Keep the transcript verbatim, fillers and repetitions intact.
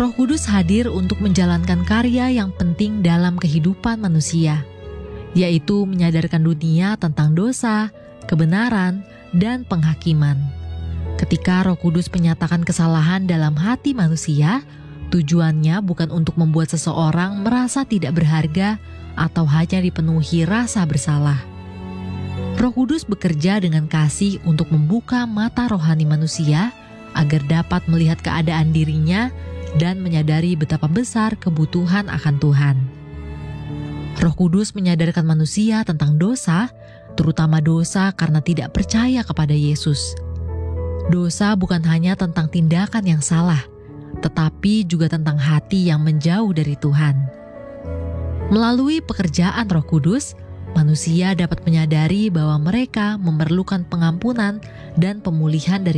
Roh Kudus hadir untuk menjalankan karya yang penting dalam kehidupan manusia, yaitu menyadarkan dunia tentang dosa, kebenaran, dan penghakiman. Ketika Roh Kudus menyatakan kesalahan dalam hati manusia, tujuannya bukan untuk membuat seseorang merasa tidak berharga atau hanya dipenuhi rasa bersalah. Roh Kudus bekerja dengan kasih untuk membuka mata rohani manusia agar dapat melihat keadaan dirinya dan menyadari betapa besar kebutuhan akan Tuhan. Roh Kudus menyadarkan manusia tentang dosa, terutama dosa karena tidak percaya kepada Yesus. Dosa bukan hanya tentang tindakan yang salah, tetapi juga tentang hati yang menjauh dari Tuhan. Melalui pekerjaan Roh Kudus, manusia dapat menyadari bahwa mereka memerlukan pengampunan dan pemulihan dari